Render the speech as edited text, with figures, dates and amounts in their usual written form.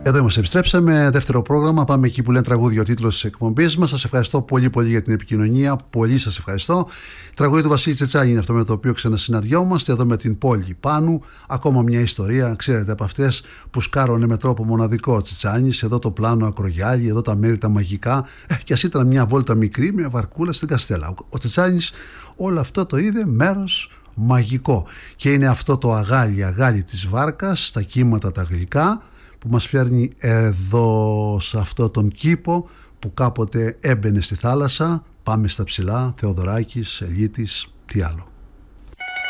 Εδώ είμαστε, επιστρέψαμε. Δεύτερο πρόγραμμα. Πάμε εκεί που λένε τραγούδια ο τίτλος της εκπομπής μας. Σας ευχαριστώ πολύ για την επικοινωνία. Πολύ σας ευχαριστώ. Τραγούδι του Βασίλη Τσετσάνη είναι αυτό με το οποίο ξανασυναντιόμαστε. Εδώ με την Πόλη Πάνου. Ακόμα μια ιστορία, ξέρετε, από αυτές που σκάρωνε με τρόπο μοναδικό ο Τσετσάνης. Εδώ το πλάνο Ακρογιάλι, εδώ τα μέρη τα μαγικά. Και ας ήταν μια βόλτα μικρή, μια βαρκούλα στην Καστέλα. Ο Τσετσάνης όλο αυτό το είδε μέρος μαγικό. Και είναι αυτό το αγάλι της βάρκας, τα κύματα τα γλυκά, που μας φέρνει εδώ σε αυτό τον κήπο που κάποτε έμπαινε στη θάλασσα. Πάμε στα ψηλά, Θεοδωράκης, Ελίτης, τι άλλο.